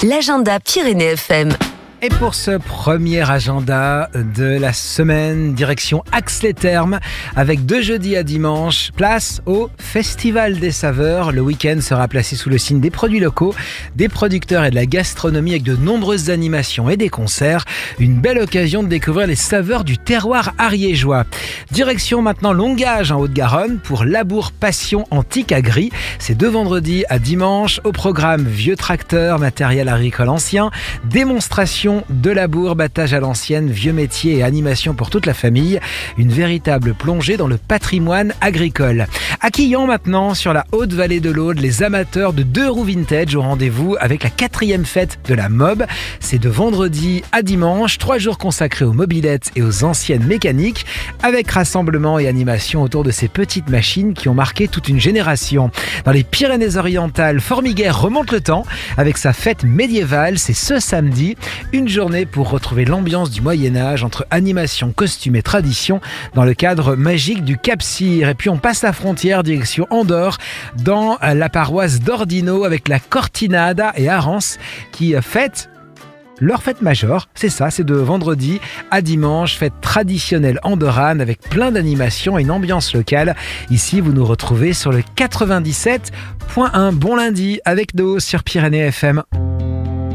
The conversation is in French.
l'agenda Pyrénées FM. Et pour ce premier agenda de la semaine, direction Ax-les-Thermes, avec de jeudi à dimanche, place au Festival des Saveurs. Le week-end sera placé sous le signe des produits locaux, des producteurs et de la gastronomie avec de nombreuses animations et des concerts. Une belle occasion de découvrir les saveurs du terroir ariégeois. Direction maintenant Longage en Haute-Garonne pour Labour Passion Antique Agri. C'est de vendredi à dimanche. Au programme vieux tracteurs, matériel agricole ancien, démonstration de labour, battage à l'ancienne, vieux métiers et animation pour toute la famille. Une véritable plongée dans le patrimoine agricole. À Quillan maintenant, sur la haute vallée de l'Aude, les amateurs de 2 roues vintage au rendez-vous avec la 4e fête de la MOB. C'est de vendredi à dimanche, 3 jours consacrés aux mobylettes et aux anciennes mécaniques, avec rassemblement et animation autour de ces petites machines qui ont marqué toute une génération. Dans les Pyrénées-Orientales, Formiguère remonte le temps avec sa fête médiévale. C'est ce samedi, une journée pour retrouver l'ambiance du Moyen-Âge entre animation, costume et tradition dans le cadre magique du Cap-Cyr. Et puis on passe la frontière direction Andorre dans la paroisse d'Ordino avec la Cortinada et Arance qui fête leur fête majeure. C'est ça, c'est de vendredi à dimanche, fête traditionnelle andorrane avec plein d'animations et une ambiance locale. Ici, vous nous retrouvez sur le 97.1. Bon lundi avec nous sur Pyrénées FM.